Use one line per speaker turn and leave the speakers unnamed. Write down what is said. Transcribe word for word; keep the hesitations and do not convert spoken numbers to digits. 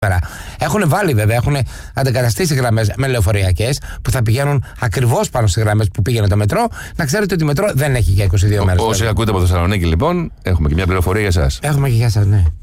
Έχουν βάλει βέβαια, έχουν αντικαταστήσει γραμμές με λεωφορειακές που θα πηγαίνουν ακριβώς πάνω στις γραμμές που πήγαινε το μετρό. Να ξέρετε ότι το μετρό δεν έχει για είκοσι δύο μέρες.
Όσοι ακούτε από το Θεσσαλονίκη, λοιπόν, έχουμε και μια πληροφορία για εσάς.
Έχουμε και για εσάς, ναι.